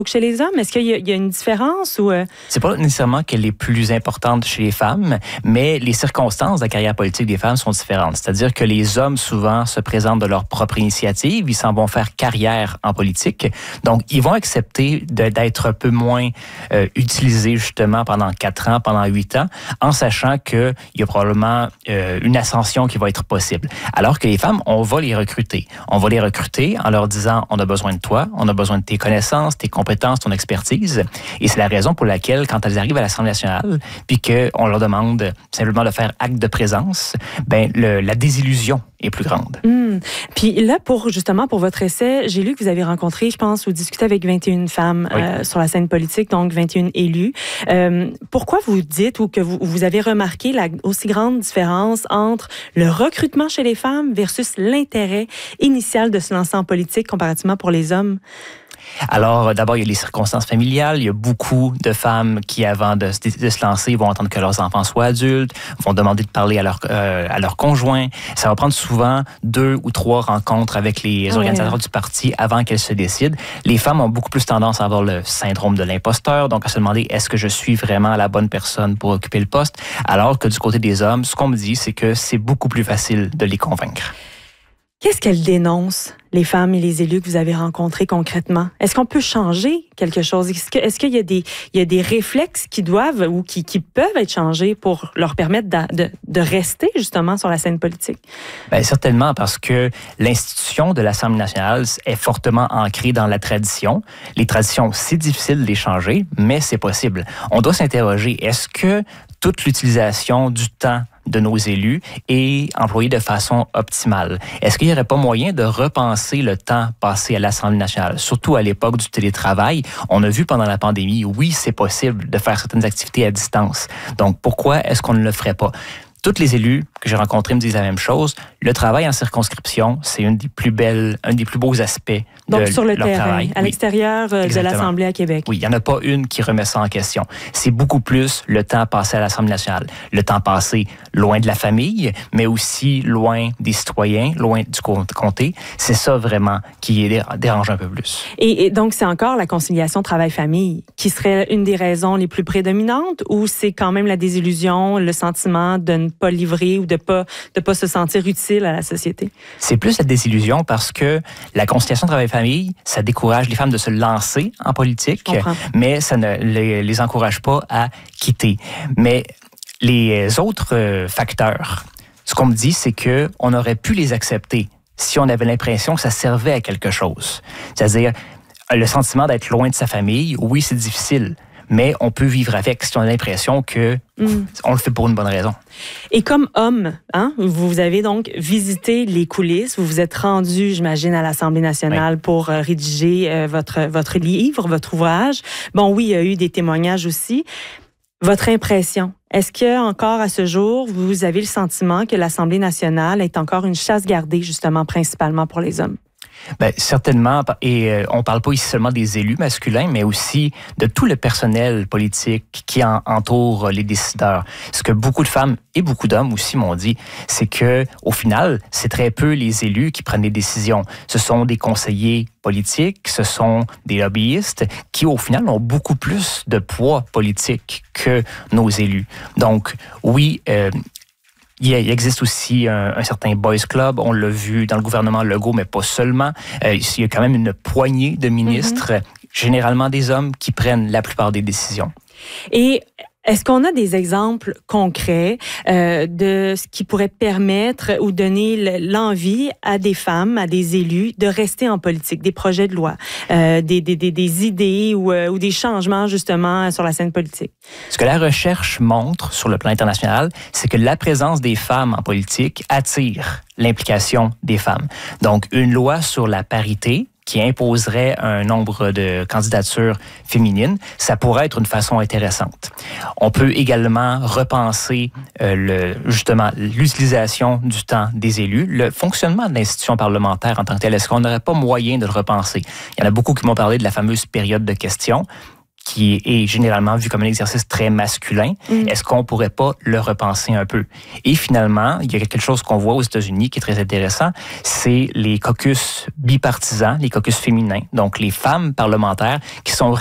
chez les hommes? Est-ce qu'il y a une différence ou C'est pas nécessairement qu'elle est plus importante chez les femmes, mais les circonstances de la carrière politique des femmes sont différentes. C'est-à-dire que les hommes, souvent, se présentent de leur propre initiative. Ils s'en vont faire carrière en politique. Donc, ils vont accepter d'être un peu moins utilisés, justement, pendant 4 ans, pendant 8 ans, en sachant qu'il y a probablement une ascension qui va être possible. Alors que les femmes, on va les recruter. On va les recruter en leur disant, on a besoin de toi, on a besoin de tes connaissances, tes compétences, ton expertise. Et c'est la raison pour laquelle, quand elles arrivent à l'Assemblée nationale, puis qu'on leur demande simplement de faire acte de présence, la désillusion est plus grande. Puis là, pour votre essai, j'ai lu que vous avez rencontré, je pense, ou discuté avec 21 femmes sur la scène politique, donc 21 élus. Pourquoi vous dites ou que vous avez remarqué la aussi grande différence entre le recrutement chez les femmes versus l'intérêt initial de se lancer en politique comparativement pour les hommes? Alors, d'abord, il y a les circonstances familiales. Il y a beaucoup de femmes qui, avant de se lancer, vont attendre que leurs enfants soient adultes, vont demander de parler à leur conjoint. Ça va prendre souvent 2 ou 3 rencontres avec les organisateurs du parti avant qu'elles se décident. Les femmes ont beaucoup plus tendance à avoir le syndrome de l'imposteur, donc à se demander est-ce que je suis vraiment la bonne personne pour occuper le poste, alors que du côté des hommes, ce qu'on me dit, c'est que c'est beaucoup plus facile de les convaincre. Qu'est-ce qu'elles dénoncent, les femmes et les élus que vous avez rencontrés concrètement? Est-ce qu'on peut changer quelque chose? Est-ce qu'il y a des réflexes qui doivent ou qui peuvent être changés pour leur permettre de rester justement sur la scène politique? Bien, certainement, parce que l'institution de l'Assemblée nationale est fortement ancrée dans la tradition. Les traditions, c'est difficile de les changer, mais c'est possible. On doit s'interroger, est-ce que toute l'utilisation du temps de nos élus est employée de façon optimale? Est-ce qu'il n'y aurait pas moyen de repenser le temps passé à l'Assemblée nationale? Surtout à l'époque du télétravail, on a vu pendant la pandémie, oui, c'est possible de faire certaines activités à distance. Donc, pourquoi est-ce qu'on ne le ferait pas? Toutes les élus que j'ai rencontrés me disent la même chose. Le travail en circonscription, c'est un des plus beaux aspects de leur travail. Donc, sur le terrain, à l'extérieur de l'Assemblée à Québec. Oui, il n'y en a pas une qui remet ça en question. C'est beaucoup plus le temps passé à l'Assemblée nationale. Le temps passé loin de la famille, mais aussi loin des citoyens, loin du comté. C'est ça vraiment qui dérange un peu plus. Et donc, c'est encore la conciliation travail-famille qui serait une des raisons les plus prédominantes, ou c'est quand même la désillusion, le sentiment de ne pas livrer ou de pas se sentir utile à la société? C'est plus la désillusion parce que la conciliation travail-famille, ça décourage les femmes de se lancer en politique, mais ça ne les encourage pas à quitter. Mais les autres facteurs, ce qu'on me dit, c'est qu'on aurait pu les accepter si on avait l'impression que ça servait à quelque chose. C'est-à-dire, le sentiment d'être loin de sa famille, oui, c'est difficile, mais on peut vivre avec si on a l'impression que on le fait pour une bonne raison. Et comme homme, vous avez donc visité les coulisses, vous vous êtes rendu, j'imagine, à l'Assemblée nationale pour rédiger votre livre, votre ouvrage. Bon, oui, il y a eu des témoignages aussi. Votre impression, est-ce que encore à ce jour, vous avez le sentiment que l'Assemblée nationale est encore une chasse gardée, justement, principalement pour les hommes? Bien, certainement, et on ne parle pas ici seulement des élus masculins, mais aussi de tout le personnel politique qui entoure les décideurs. Ce que beaucoup de femmes et beaucoup d'hommes aussi m'ont dit, c'est que au final, c'est très peu les élus qui prennent des décisions. Ce sont des conseillers politiques, ce sont des lobbyistes qui, au final, ont beaucoup plus de poids politique que nos élus. Donc, oui, il existe aussi un certain boys club. On l'a vu dans le gouvernement Legault, mais pas seulement. Il y a quand même une poignée de ministres, généralement des hommes, qui prennent la plupart des décisions. Et est-ce qu'on a des exemples concrets de ce qui pourrait permettre ou donner l'envie à des femmes, à des élus, de rester en politique, des projets de loi, des idées ou des changements justement sur la scène politique? Ce que la recherche montre sur le plan international, c'est que la présence des femmes en politique attire l'implication des femmes. Donc, une loi sur la parité qui imposerait un nombre de candidatures féminines, ça pourrait être une façon intéressante. On peut également repenser justement l'utilisation du temps des élus, le fonctionnement de l'institution parlementaire en tant que telle. Est-ce qu'on n'aurait pas moyen de le repenser? Il y en a beaucoup qui m'ont parlé de la fameuse période de questions, qui est généralement vu comme un exercice très masculin, est-ce qu'on pourrait pas le repenser un peu? Et finalement, il y a quelque chose qu'on voit aux États-Unis qui est très intéressant, c'est les caucus bipartisans, les caucus féminins, donc les femmes parlementaires qui sont